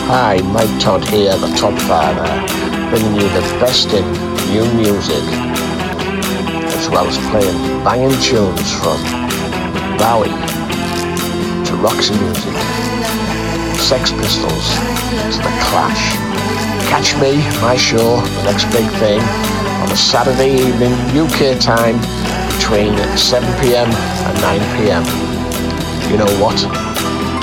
Hi, Mike Todd here, the Todd Father, bringing you the best in new music, as well as playing banging tunes from Bowie to Roxy Music, Sex Pistols to The Clash. Catch me, my show, The Next Big Thing, on a Saturday evening UK time between 7 p.m. and 9 p.m. You know what?